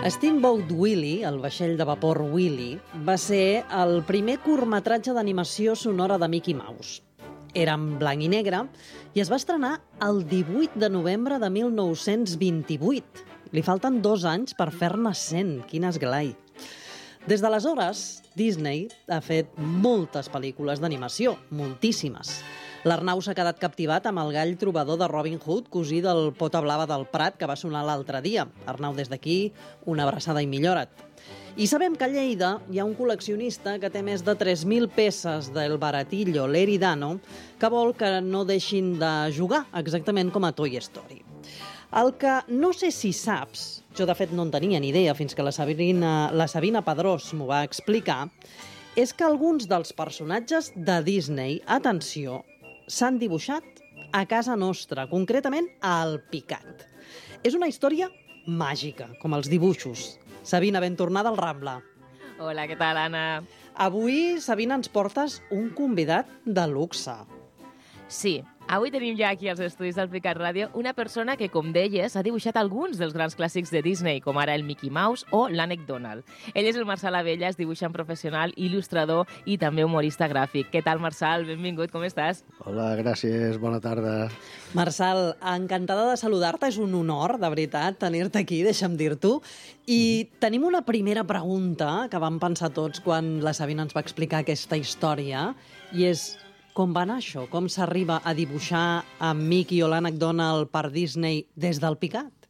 Steamboat Willie, el vaixell de vapor Willie, va ser el primer curtmetratge d'animació sonora de Mickey Mouse. Era en blanc i negre i es va estrenar el 18 de novembre de 1928. Li falten 2 anys per fer-ne 100. Quin esglai. Des d'aleshores, Disney ha fet moltes pel·lícules d'animació, moltíssimes. L'Arnau s'ha quedat captivat amb el gall trobador de Robin Hood, cosí del Pota Blava del Prat, que va sonar l'altre dia. Arnau, des d'aquí, una abraçada i millora't. I sabem que a Lleida hi ha un col·leccionista que té més de 3.000 peces del baratillo l'Eridano que vol que no deixin de jugar, exactament com a Toy Story. El que no sé si saps, jo de fet no en tenia ni idea fins que la Sabina Pedrós m'ho va explicar, és que alguns dels personatges de Disney, atenció, s'han dibuixat a casa nostra, concretament al Picat. És una història màgica, com els dibuixos. Sabina, ben tornada al Rambla. Hola, què tal, Anna? Avui, Sabina, ens portes un convidat de luxe. Sí, avui tenim ja aquí als estudis del Picat Ràdio una persona que, com deies, ha dibuixat alguns dels grans clàssics de Disney, com ara el Mickey Mouse o l'Ànec Donald. Ell és el Marçal Abelles, dibuixant professional, il·lustrador i també humorista gràfic. Què tal, Marçal? Benvingut, com estàs? Hola, gràcies, bona tarda. Marçal, encantada de saludar-te, és un honor, de veritat, tenir-te aquí, deixa'm dir-t'ho. I tenim una primera pregunta que vam pensar tots quan la Sabina ens va explicar aquesta història, i és: com va anar això? Com s'arriba a dibuixar amb Mickey o l'Ànec Donald per Disney des del Picat?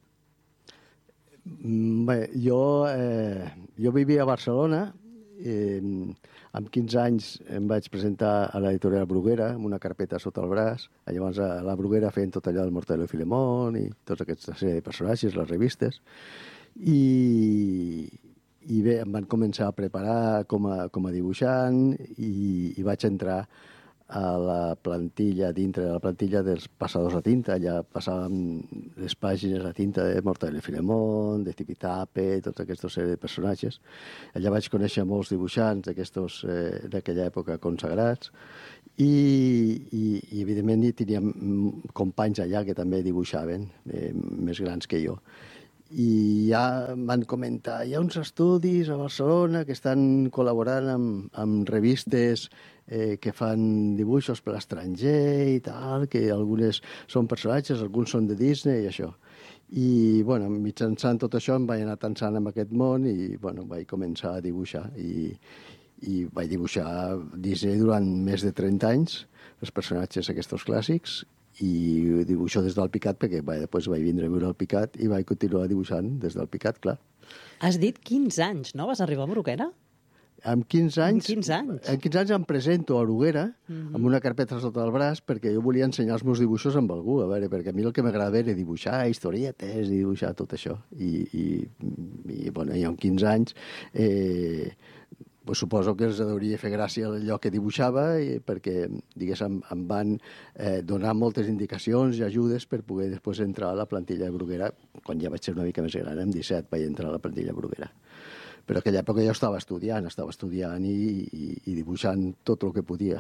Bé, jo vivia a Barcelona. Amb 15 anys em vaig presentar a l'editorial Bruguera amb una carpeta sota el braç. Llavors a la Bruguera feien tot allò del Mortadelo i Filemón i tota aquesta sèrie de personatges, les revistes. I bé, em van començar a preparar com a dibuixant i vaig entrar a la plantilla, dintre de la plantilla dels passadors a tinta. Allà passàvem les pàgines a tinta de Mortadelo i Filemón, de Tipi-Tape, tota aquesta sèrie de personatges. Allà vaig conèixer molts dibuixants d'aquella època consagrats i evidentment hi teníem companys allà que també dibuixaven, més grans que jo. I ja em van comentar, hi ha uns estudis a Barcelona que estan col·laborant amb revistes que fan dibuixos per l'estranger i tal, que algunes són personatges, alguns són de Disney i això. I, bueno, mitjançant tot això em vaig anar tensant en aquest món i, bueno, vaig començar a dibuixar. I vaig dibuixar Disney durant més de 30 anys, els personatges aquests clàssics, i dibuixo des del Picat perquè després vaig vindre a viure al Picat i vaig continuar dibuixant des del Picat, clar. Has dit 15 anys, no? Vas arribar a Bruguera? Amb 15 anys, Amb 15 anys em presento a Bruguera amb una carpeta sota el braç perquè jo volia ensenyar els meus dibuixos amb algú, a veure, perquè a mi el que m'agradava era dibuixar historietes i dibuixar tot això. I bueno, jo amb 15 anys pues suposo que els hauria fer gràcia allò que dibuixava perquè, diguéssim, em van donar moltes indicacions i ajudes per poder després entrar a la plantilla de Bruguera. Quan ja vaig ser una mica més gran, amb 17 vaig entrar a la plantilla de Bruguera. Però aquella època jo estava estudiant i dibuixant tot el que podia.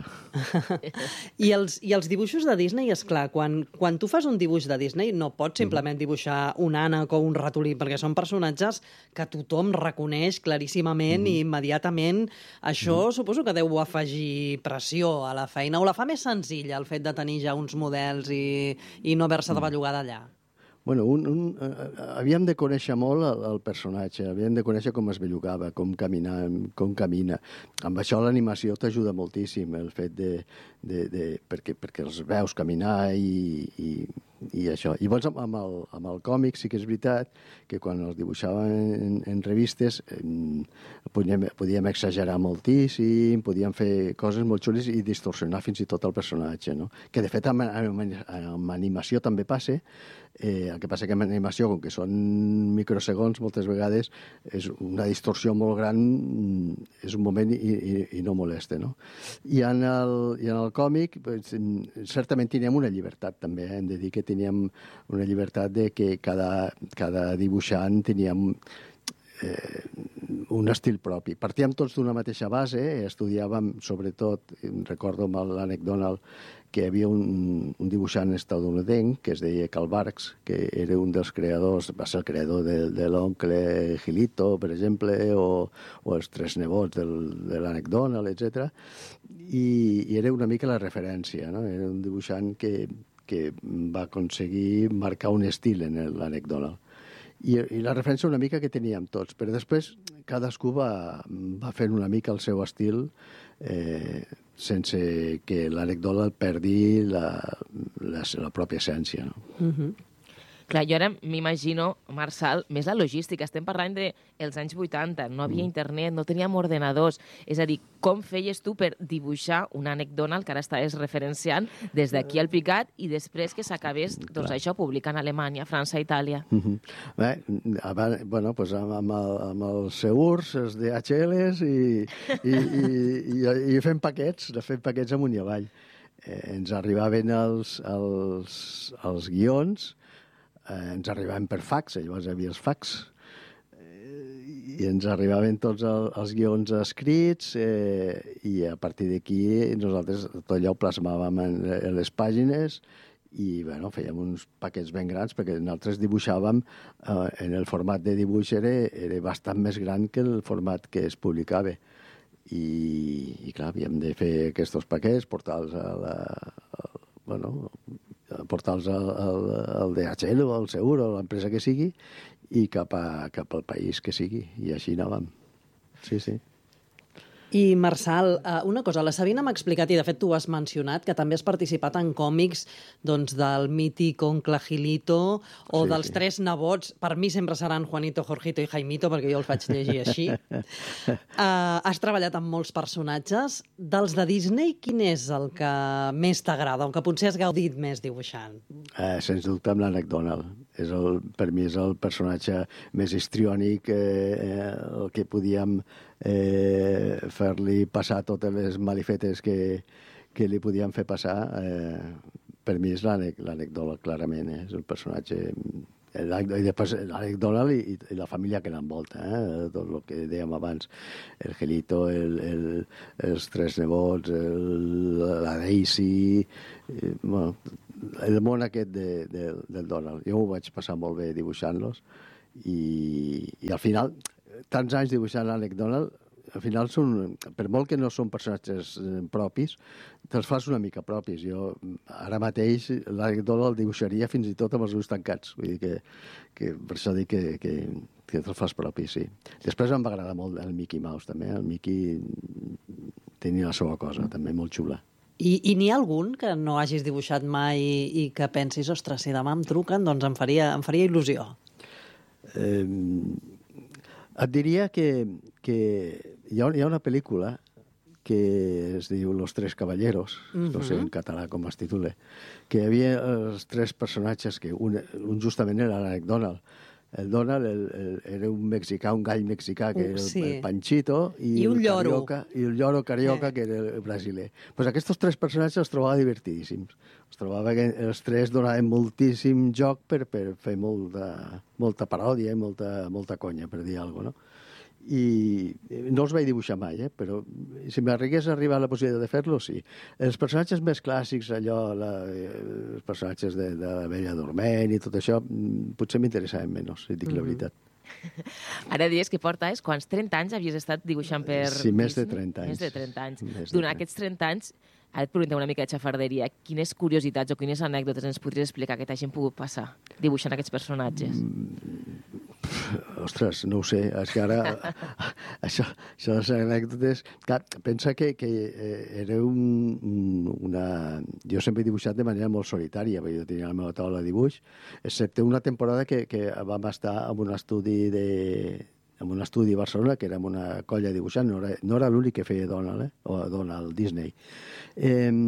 I els dibuixos de Disney, és clar, quan tu fas un dibuix de Disney no pots simplement dibuixar un ànec o un ratolí, perquè són personatges que tothom reconeix claríssimament i immediatament. Això suposo que deu afegir pressió a la feina, o la fa més senzilla el fet de tenir ja uns models i no haver-se de bellugar d'allà. Bueno, havíem de conèixer molt el personatge, havíem de conèixer com es bellugava, com camina. Amb això l'animació t'ajuda moltíssim, el fet perquè els veus caminar i això. I llavors amb el còmic sí que és veritat que quan els dibuixàvem en revistes podíem exagerar moltíssim, podíem fer coses molt xules i distorsionar fins i tot el personatge, no? Que de fet amb animació també passa. El que passa que amb animació, com que són microsegons, moltes vegades és una distorsió molt gran, és un moment i no molesta, no? I en el còmic, certament teníem una llibertat, també. Hem de dir que teníem una llibertat de que cada dibuixant teníem un estil propi. Partíem tots d'una mateixa base, estudiàvem, sobretot, recordo amb l'Ànec Donald, que hi havia un dibuixant estadounidenc que es deia Carl Barks, que era un dels creadors, va ser el creador de l'oncle Gilito, per exemple, o els tres nebots de l'Ànec Donald, etc. I era una mica la referència, no? Era un dibuixant que va aconseguir marcar un estil en l'Ànec Donald. I la referència una mica que teníem tots, però després cadascú va fent una mica el seu estil sense que l'Ànec Donald perdi la pròpia essència. No? Clar, jo ara m'imagino, Marçal, més la logística. Estem parlant dels anys 80, no havia internet, no teníem ordenadors. És a dir, com feies tu per dibuixar un Ànec Donald, que ara estaves referenciant, des d'aquí al Picat, i després que s'acabés, doncs això, publicant a Alemanya, França, Itàlia? Bé, doncs amb els segurs, els DHLs, i fem paquets amunt i avall. Ens arribaven els guions, ens arribaven per fax, llavors hi havia els fax, i ens arribaven tots els guions escrits, i a partir d'aquí nosaltres tot allò ho plasmàvem en les pàgines i fèiem uns paquets ben grans, perquè nosaltres dibuixàvem, en el format de dibuix era bastant més gran que el format que es publicava. I clar, havíem de fer aquests paquets, portar-los al DHL o al Segur o a l'empresa que sigui i cap al país que sigui. I així anàvem. Sí, sí. I, Marçal, una cosa, la Sabina m'ha explicat, i de fet tu ho has mencionat, que també has participat en còmics del mític oncle Gilito o dels tres nebots. Per mi sempre seran Juanito, Jorgito i Jaimito, perquè jo els vaig llegir així. Has treballat amb molts personatges. Dels de Disney, quin és el que més t'agrada, el que potser has gaudit més dibuixant? Sens dubte amb l'Ànec Donald. Per mi és el personatge més histriònic, el que podíem fer-li passar totes les malifetes que li podíem fer passar. Per mi és l'Ànec Donald, clarament. És el personatge... I després l'Ànec Donald i la família que l'envolta, tot el que dèiem abans. El Gelito, els tres nebots, la Daisy... el món aquest del Donald. Jo ho vaig passar molt bé dibuixant-los i al final, tants anys dibuixant l'Ànec Donald, al final per molt que no són personatges propis, te'ls fas una mica propis. Jo ara mateix l'Ànec Donald el dibuixaria fins i tot amb els ulls tancats. Vull dir que per això dic que te'ls fas propis, sí. Després em va agradar molt el Mickey Mouse, també. El Mickey tenia la seva cosa, també molt xula. I n'hi ha algun que no hagis dibuixat mai i que pensis, ostres, si demà em truquen, doncs em faria il·lusió? Et diria que hi ha una pel·lícula que es diu Los Tres Caballeros, no sé en català com es titula, que hi havia els tres personatges, que un justament era l'Ànec Donald. El Donald era un mexicà, un gall mexicà, que era el Panchito, i un lloro. I el lloro carioca, que era el brasiler. Pues aquests tres personatges els trobava divertidíssims. Els trobava que els tres donaven moltíssim joc per fer molta paròdia i molta conya, per dir alguna cosa, no? I no els vaig dibuixar mai, però si m'arrigués a arribar a la possibilitat de fer-lo, sí. Els personatges més clàssics, els personatges de la Bella Dorment i tot això, potser m'interessaven menys, si dic la veritat. Ara dius que portes, quants 30 anys havies estat dibuixant per... Sí, més de 30 anys. Més de 30 anys. Durant aquests 30 anys, ara et preguntem una mica de xafarderia, quines curiositats o quines anècdotes ens podries explicar que t'hagin pogut passar dibuixant aquests personatges? Ostres, no ho sé. És que ara això de les anècdotes... Clar, pensa que era una... Jo sempre he dibuixat de manera molt solitària, perquè jo tenia la meva taula de dibuix, excepte una temporada que vam estar en un estudi a Barcelona, que érem una colla dibuixant, no era l'únic que feia Donald, o Donald Disney.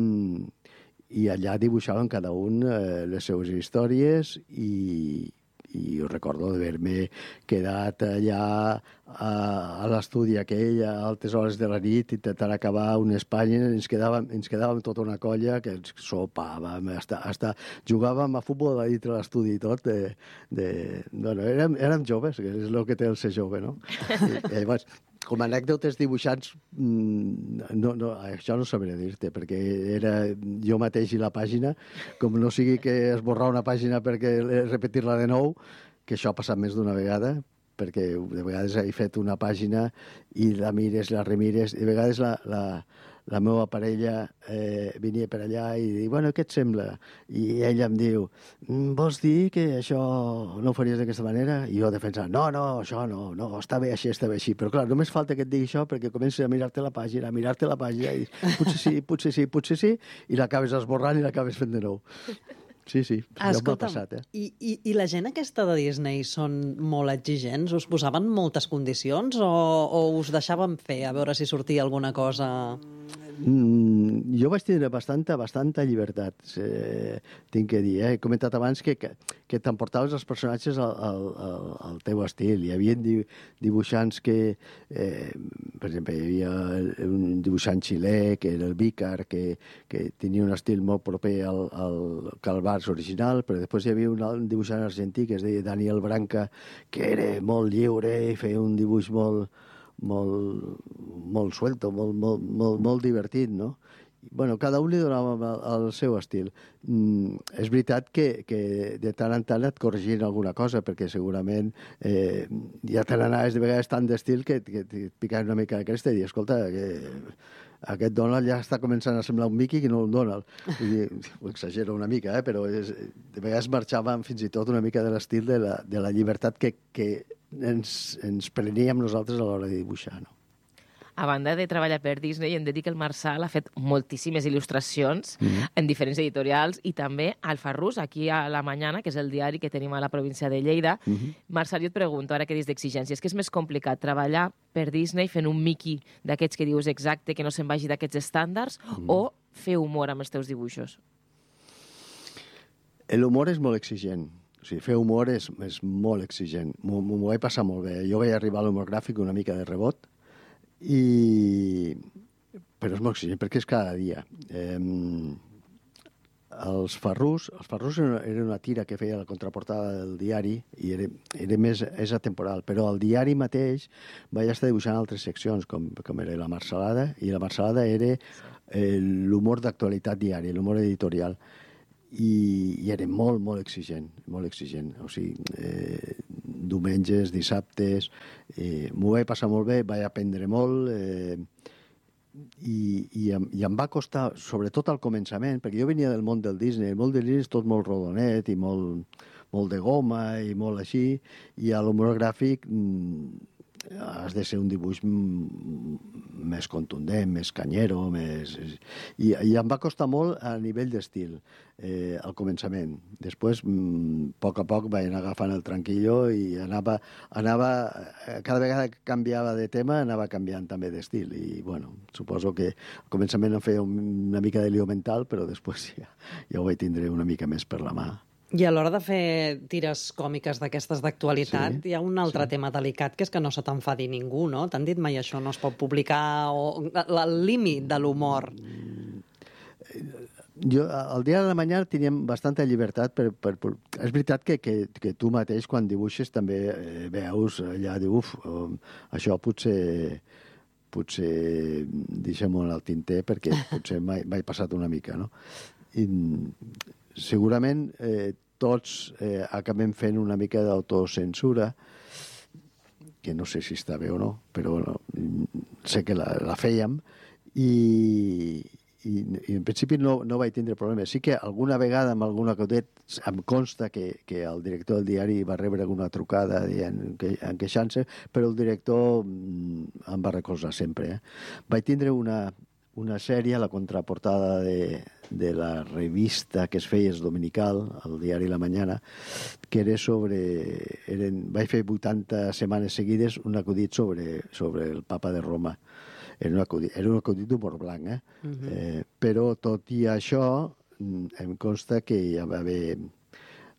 I allà dibuixàvem cada un les seues històries i I jo recordo d'haver-me quedat allà a l'estudi aquell a altes hores de la nit intentant acabar unes pàgines. Ens quedàvem tota una colla que ens sopàvem, hasta jugàvem a futbol a dintre l'estudi i tot. Bueno, érem joves, que és el que té el ser jove, no? I llavors, com a anècdotes dibuixants, això no sabré dir-te, perquè era jo mateix i la pàgina, com no sigui que esborrar una pàgina perquè repetir-la de nou, que això ha passat més d'una vegada, perquè de vegades he fet una pàgina i la mires, la remires, i de vegades la meva parella venia per allà i diu, bueno, què et sembla? I ella em diu, vols dir que això no ho faries d'aquesta manera? I jo defensant, no, això no, està bé així, Però clar, només falta que et digui això perquè comences a mirar-te la pàgina, i potser sí, i l'acabes esborrant i l'acabes fent de nou. Sí, això m'ha passat, I la gent aquesta de Disney són molt exigents? Us posaven moltes condicions o us deixaven fer a veure si sortia alguna cosa? Jo vaig tindre bastanta llibertat, tinc que dir. He comentat abans que t'emportaves els personatges al teu estil. Hi havia dibuixants que, per exemple, hi havia un dibuixant xilè, que era el Vícar, que tenia un estil molt proper al Calvars original, però després hi havia un dibuixant argentí que es deia Daniel Branca, que era molt lliure i feia un dibuix molt suelto, molt divertit, no? Bueno, cada un li donava el seu estil. És veritat que de tant en tant et corregien alguna cosa, perquè segurament ja te n'anaves de vegades tant d'estil que et picaves una mica de cresta i dir, escolta, aquest Donald ja està començant a semblar un Mickey que no un Donald. Ho exagero una mica, però de vegades marxàvem fins i tot una mica de l'estil de la llibertat que ens preníem nosaltres a l'hora de dibuixar, no? A banda de treballar per Disney, hem de dir que el Marçal ha fet moltíssimes il·lustracions en diferents editorials i també al Farrús, aquí a La Mañana, que és el diari que tenim a la província de Lleida. Marçal, jo et pregunto, ara que dius d'exigències, que és més complicat treballar per Disney fent un Mickey d'aquests que dius exacte, que no se'n vagi d'aquests estàndards, o fer humor amb els teus dibuixos? L'humor és molt exigent. O sigui, fer humor és molt exigent. M'ho vaig passar molt bé. Jo vaig arribar a l'humor gràfic una mica de rebot, però és molt exigent perquè és cada dia. Els Farrús era una tira que feia la contraportada del diari i era més atemporal, però al diari mateix vaig estar dibuixant altres seccions, com era la Marcelada, i la Marcelada era l'humor d'actualitat diària, l'humor editorial, i era molt exigent, molt exigent. O sigui, diumenges, dissabtes, m'ho vaig passar molt bé, vaig aprendre molt, i em va costar, sobretot al començament, perquè jo venia del món del Disney, el món del Disney és tot molt rodonet i molt de goma i molt així, i a l'humor gràfic has de ser un dibuix més contundent, més canyero, i em va costar molt a nivell d'estil al començament. Després, a poc vaig anar agafant el tranquillo i anava cada vegada que canviava de tema, anava canviant també d'estil. I, bueno, suposo que al començament em feia una mica de lío mental, però després ja ho vaig tindre una mica més per la mà. I a l'hora de fer tires còmiques d'aquestes d'actualitat, hi ha un altre tema delicat, que és que no se t'enfadi ningú, no? T'han dit mai això, no es pot publicar, o el límit de l'humor? Jo, al dia de la mañana teníem bastanta llibertat. És veritat que tu mateix, quan dibuixes, també veus allà, dius, això potser deixem-ho en el tinter, perquè potser m'he passat una mica, no? I segurament tots acabem fent una mica d'autocensura, que no sé si està bé o no, però sé que la fèiem, i en principi no vaig tindre problemes. Sí que alguna vegada amb alguna cotet em consta que el director del diari va rebre alguna trucada queixant-se, però el director em va recolzar sempre. Vaig tindre una sèrie, la contraportada de la revista que es feia dominical, el diari La Mañana, que era vaig fer 80 setmanes seguides un acudit sobre el papa de Roma. Era un acudit d'humor blanc, però tot i això em consta que hi va haver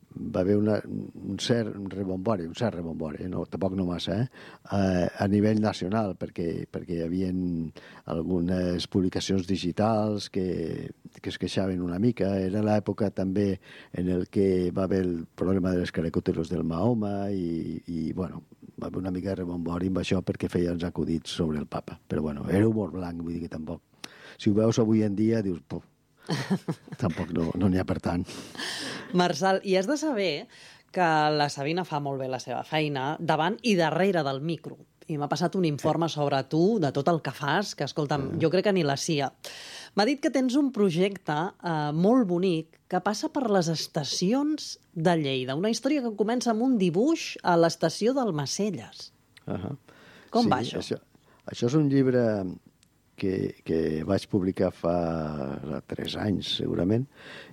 va haver un cert rebombori, no, tampoc no massa, a nivell nacional, perquè hi havia algunes publicacions digitals que es queixaven una mica. Era l'època també en el que va haver el problema de les caricatures del Mahoma i bueno, va haver una mica de rebombori amb això perquè feia uns acudits sobre el papa. Però bueno, era humor blanc, vull dir que tampoc... Si ho veus avui en dia, dius, puf, tampoc no n'hi ha per tant. Marçal, i has de saber que la Sabina fa molt bé la seva feina davant i darrere del micro. I m'ha passat un informe sobre tu, de tot el que fas, que, escolta'm, jo crec que ni la CIA. M'ha dit que tens un projecte molt bonic que passa per les estacions de Lleida. Una història que comença amb un dibuix a l'estació d'Almacelles. Com va això? Això és un llibre que vaig publicar fa 3 anys, segurament,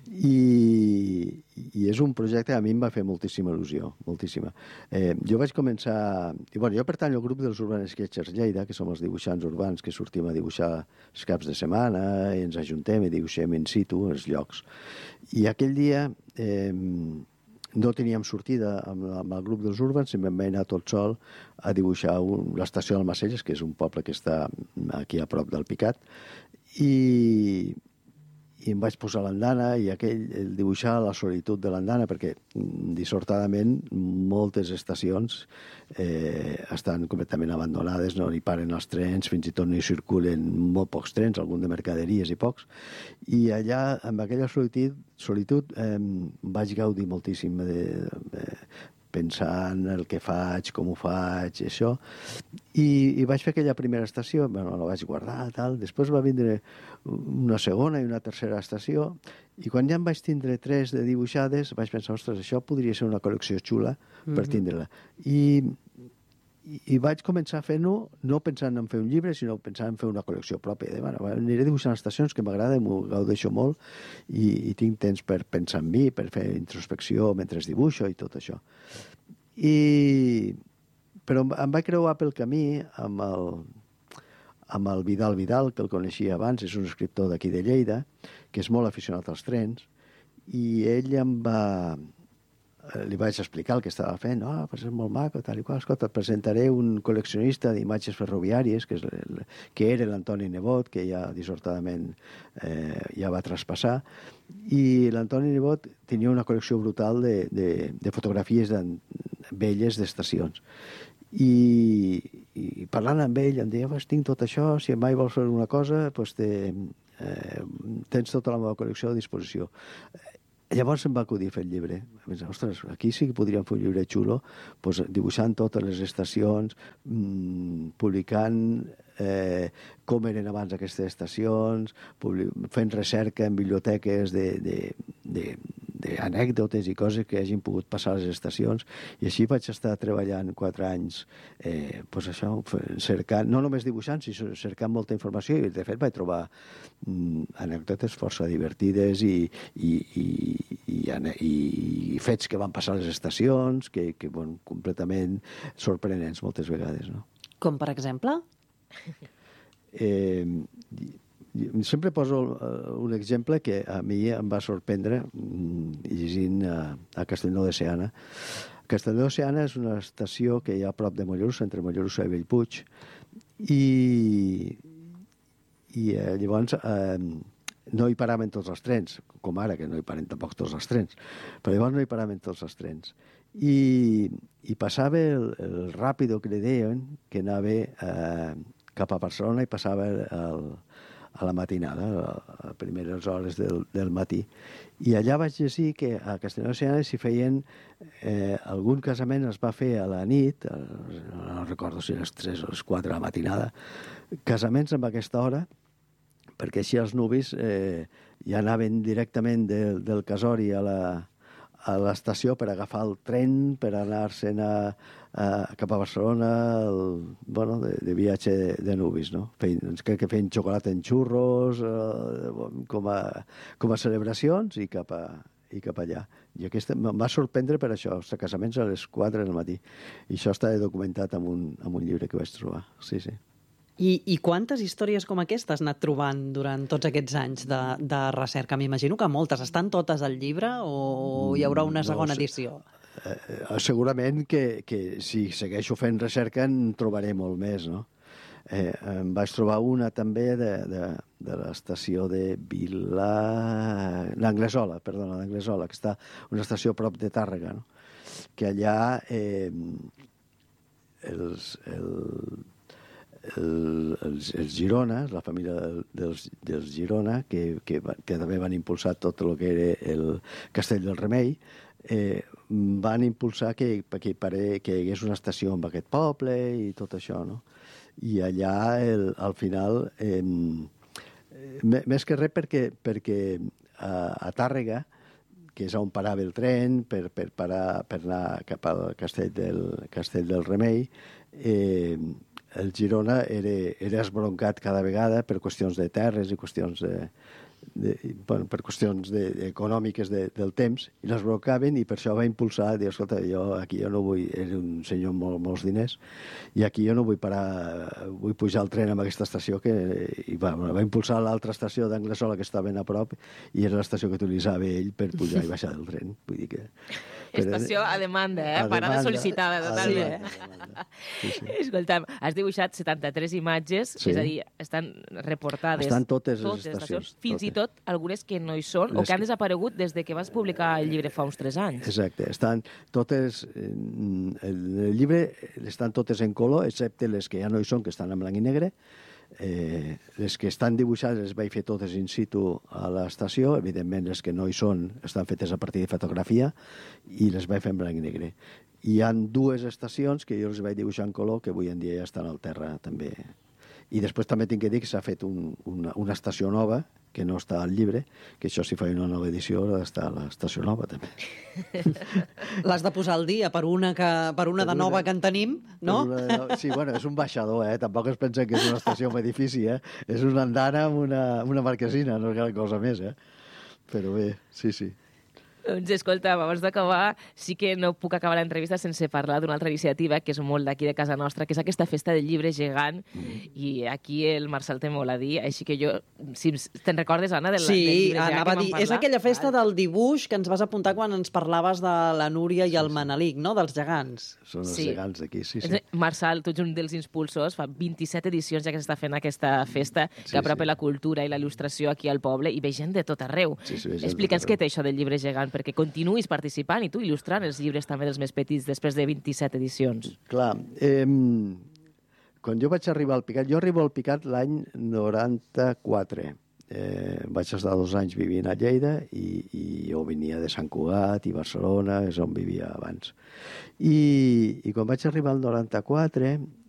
i és un projecte que a mi em va fer moltíssima il·lusió, moltíssima. Jo vaig començar... Jo pertanyo al grup dels Urban Sketchers Lleida, que som els dibuixants urbans que sortim a dibuixar els caps de setmana i ens ajuntem i dibuixem in situ els llocs. I aquell dia no teníem sortida amb el grup dels Urbans i vam anar tot sol a dibuixar l'estació d'Almacelles, que és un poble que està aquí a prop del Picat, i em vaig posar l'andana i el dibuixar la solitud de l'andana, perquè dissortadament moltes estacions estan completament abandonades, no hi paren els trens, fins i tot no hi circulen molt pocs trens, algun de mercaderies i pocs, i allà, amb aquella solitud vaig gaudir moltíssim pensant el que faig, com ho faig, això. I vaig fer aquella primera estació, la vaig guardar, tal. Després va vindre una segona i una tercera estació, i quan ja en vaig tindre 3 de dibuixades, vaig pensar, ostres, això podria ser una col·lecció xula per tindre-la. I vaig començar fent-ho, no pensant en fer un llibre, sinó pensant en fer una col·lecció pròpia. Aniré dibuixant estacions que m'agrada, m'ho gaudeixo molt, i tinc temps per pensar en mi, per fer introspecció mentre dibuixo i tot això. Però em vaig creuar pel camí amb el Vidal, que el coneixia abans, és un escriptor d'aquí de Lleida, que és molt aficionat als trens, i ell li vaig explicar el que estava fent. Pues és molt maco, tal i qual. Escolta, et presentaré un col·leccionista d'imatges ferroviàries, que era l'Antoni Nebot, que ja dissortadament ja va traspassar, i l'Antoni Nebot tenia una col·lecció brutal de fotografies velles d'estacions. I parlant amb ell em deia, tinc tot això, si mai vols fer alguna cosa, tens tota la meva col·lecció a disposició. Llavors em va acudir fer el llibre. Ostres, aquí sí que podríem fer un llibre xulo, dibuixant totes les estacions, publicant com eren abans aquestes estacions, fent recerca en biblioteques d'anècdotes i coses que hagin pogut passar a les estacions, i així vaig estar treballant 4 anys cercant, no només dibuixant, sinó cercant molta informació, i de fet vaig trobar anècdotes força divertides i fets que van passar a les estacions que completament sorprenents moltes vegades, no? Com per exemple? Sempre poso un exemple que a mi em va sorprendre llegint a Castellnou de Seana. Castellnou de Seana és una estació que hi ha a prop de Mollerussa, entre Mollerussa i Bellpuig, i llavors no hi paraven tots els trens, com ara, que no hi paren tampoc tots els trens, però llavors no hi paraven tots els trens. I passava el ràpido que li deien, que anava cap a Barcelona i passava a la matinada, a primeres hores del matí. I allà vaig llegir que a Castellnou de Seana s'hi feien... algun casament es va fer a la nit, no recordo si a les 3 o les 4 de la matinada, casaments amb aquesta hora, perquè així els nuvis ja anaven directament del casori a l'estació per agafar el tren, per anar-se'n cap a Barcelona, de viatge de nuvis, no? Crec que feien xocolata en xurros, com a celebracions, i cap allà. I aquesta em va sorprendre per això, els casaments a les 4 del matí. I això està documentat en un llibre que vaig trobar, sí. I quantes històries com aquesta has anat trobant durant tots aquests anys de recerca? M'imagino que moltes. Estan totes al llibre o hi haurà una segona edició? Segurament que si segueixo fent recerca en trobaré molt més, no? Em vaig trobar una també de l'estació de d'Anglesola, que està una estació a prop de Tàrrega, no? Que allà els Girona, la família dels Girona, que també van impulsar tot el que era el Castell del Remei, van impulsar que hi hagués una estació en aquest poble i tot això, no? I allà, al final, més que res perquè a Tàrrega, que és on parava el tren per anar cap al Castell del Remei, el Girona era esbroncat cada vegada per qüestions de terres i qüestions per qüestions econòmiques del temps, i l'esbroncaven, i per això va impulsar, dir, escolta, aquí jo no vull, era un senyor amb molts diners, i aquí jo no vull parar, vull pujar el tren amb aquesta estació, i va impulsar l'altra estació d'Anglesola que estava ben a prop, i era l'estació que utilitzava ell per pujar i baixar del tren. Vull dir que... Estació a demanda, parada sol·licitada, totalment. Sí. Escolta'm, has dibuixat 73 imatges, és a dir, estan reportades. Estan totes les estacions. Fins i tot algunes que no hi són o que han desaparegut des de que vas publicar el llibre fa uns 3 anys. Exacte. Estan totes... El llibre estan totes en color, excepte les que ja no hi són, que estan en blanc i negre. Les que estan dibuixades les vaig fer totes in situ a l'estació. Evidentment, les que no hi són estan fetes a partir de fotografia i les vaig fer en blanc i negre. Hi ha 2 estacions que jo les vaig dibuixar en color, que avui en dia ja estan al terra també. I després també tinc que dir que s'ha fet una estació nova, que no està al llibre, que això si fa una nova edició ha d'estar a l'estació nova també. L'has de posar al dia per una de nova que en tenim, no? Sí, bueno, és un baixador, tampoc es pensa que és una estació o un edifici, és una andana amb una marquesina, no és gran cosa més, Però bé, sí. Doncs escolta, abans d'acabar, sí que no puc acabar l'entrevista sense parlar d'una altra iniciativa que és molt d'aquí de casa nostra, que és aquesta festa del llibre gegant, i aquí el Marçal té molt a dir, així que jo, si te'n recordes, Anna, del llibre gegant que vam parlar? És aquella festa del dibuix que ens vas apuntar quan ens parlaves de la Núria i el Manelic, no?, dels gegants. Són els gegants d'aquí, sí. Marçal, tu ets un dels impulsors, fa 27 edicions ja que s'està fent aquesta festa, que apropa la cultura i la il·lustració aquí al poble, i ve gent de tot arreu. Explica'ns què té això del llibre gegant, perquè continuïs participant i tu il·lustrant els llibres també dels més petits després de 27 edicions. Clar, quan jo vaig arribar al Picat, jo arribo al Picat l'any 94. Vaig estar 2 anys vivint a Lleida i jo venia de Sant Cugat i Barcelona, és on vivia abans. I quan vaig arribar al 94